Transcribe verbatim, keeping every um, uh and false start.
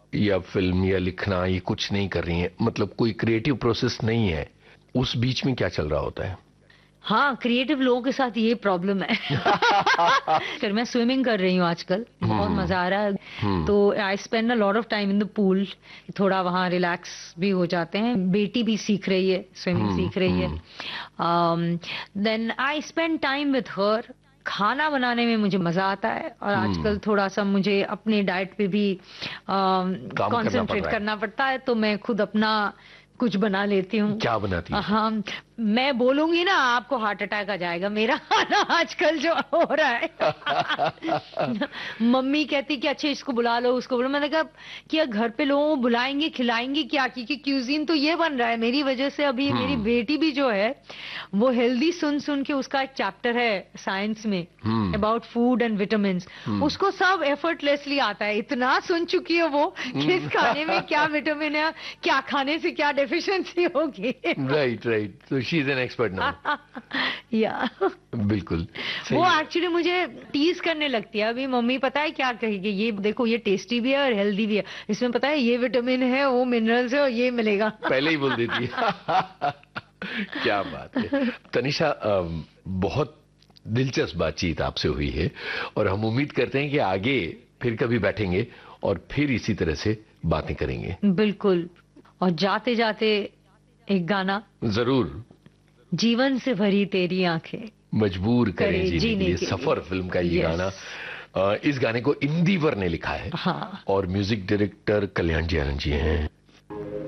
या फिल्म या लिखना ये कुछ नहीं कर रही हैं, मतलब कोई क्रिएटिव प्रोसेस नहीं है, उस बीच में क्या चल रहा होता है? हाँ, क्रिएटिव लोगों के साथ ये प्रॉब्लम है। फिर मैं स्विमिंग कर रही हूँ आजकल, बहुत मजा आ रहा है। तो I spend a lot of time in the pool, थोड़ा वहाँ रिलैक्स भी हो जाते हैं। बेटी भी सीख रही है, स्विमिंग सीख रही है। Then I spend time with her. खाना बनाने में मुझे मजा आता है, और आजकल थोड़ा सा मुझे अपने डाइट पे भी कंसंट्रेट करना, करना पड़ता है, तो मैं खुद अपना कुछ बना लेती हूँ। क्या बनाती है? हाँ, मैं बोलूंगी ना आपको हार्ट अटैक आ जाएगा, मेरा खाना आजकल जो हो रहा है। मम्मी कहती कि अच्छा इसको बुला लो, उसको बुला। मैंने कहा कि घर पे लोगों को बुलाएंगे खिलाएंगे क्या, क्योंकि क्यूजीन तो ये बन रहा है मेरी वजह से। अभी मेरी बेटी भी जो है वो हेल्दी सुन सुन के, उसका एक चैप्टर है साइंस में अबाउट फूड एंड विटामिन, उसको सब एफर्टलेसली आता है। इतना सुन चुकी है वो कि इस खाने में क्या विटामिन है, क्या खाने से क्या डेफिशिएंसी होगी। राइट राइट, तो she is an expert now. या बिल्कुल। वो एक्चुअली मुझे टीज करने लगती है अभी। मम्मी पता है क्या कहेगी, ये देखो ये टेस्टी भी है और हेल्दी भी है, इसमें पता है ये विटामिन है, वो मिनरल्स है, और ये मिलेगा। पहले ही बोल देती है। क्या बात है तनिषा, बहुत दिलचस्प बातचीत आपसे हुई है, और हम उम्मीद करते हैं कि आगे फिर कभी बैठेंगे और फिर इसी तरह से बातें करेंगे। बिल्कुल। और जाते जाते एक गाना जरूर। जीवन से भरी तेरी आंखें मजबूर करें जीने, जीने के लिए, के सफर लिए। फिल्म का ये गाना। इस गाने को इंदिवर ने लिखा है। हाँ। और म्यूजिक डायरेक्टर कल्याण जी आनंद जी हैं।